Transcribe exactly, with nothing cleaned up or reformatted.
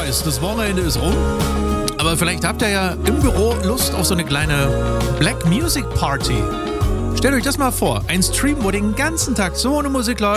weiß, das Wochenende ist rum. Aber vielleicht habt ihr ja im Büro Lust auf so eine kleine Black Music Party. Stellt euch das mal vor. Ein Stream, wo den ganzen Tag so eine Musik läuft.